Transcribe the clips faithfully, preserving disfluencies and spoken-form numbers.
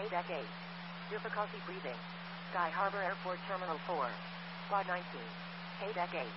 Deck eight. Difficulty breathing. Sky Harbor Airport Terminal four. Squad nineteen. Deck eight.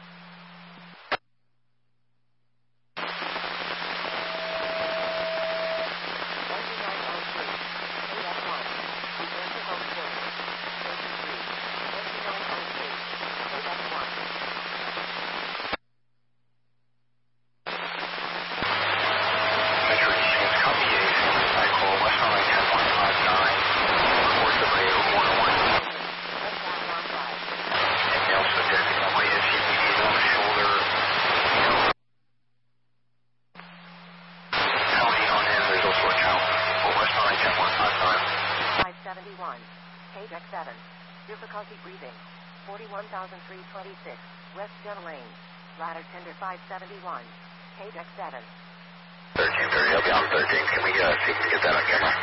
Deck seven. Difficulty breathing. forty-one thousand three hundred twenty-six. West Dental Lane. Ladder tender five seventy-one. Deck seven. thirteen thirty, I'll be on thirteen. Can we uh, see if we can get that on camera?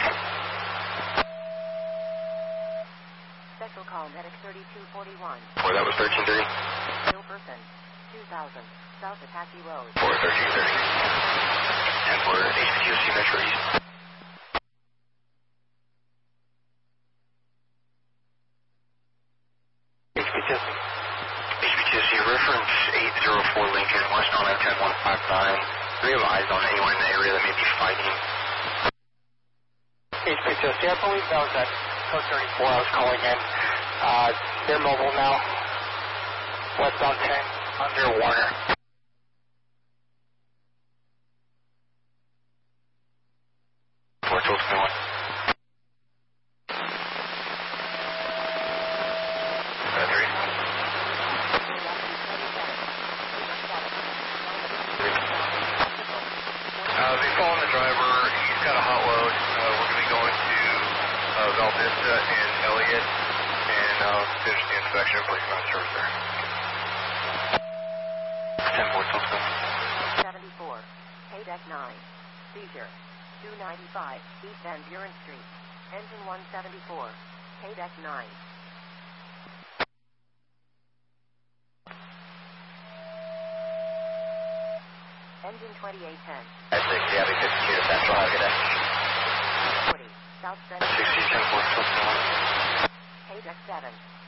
Special call medic thirty-two forty-one. Four, that was thirteen thirty? No person. two thousand. South Apache Road. Four, thirteen thirty. And for H P T O C Metro East. H P T O C. H P T O C, reference eight zero four Lincoln, West on ten one five nine. Do we have eyes on anyone in the area that may be fighting? H P T O C, I believe that was at code thirty-four I was calling in. Uh, they're mobile now. Westbound ten, under Warner. What's what's going on? Uh, they following the driver. He's got a hot load. Uh, we're going to be going to uh, Val Vista and Elliott and uh, finish the inspection and place him on service there. ten four, what's going on? seventy-four. Deck nine. Seizure. two ninety-five. East Van Buren Street. Engine one seventy-four. Deck nine. Engine twenty-eight ten. S six, yeah, we fifty-two to Central, have a good day. forty. South Central. sixty, ten four, what's going on? Deck seven.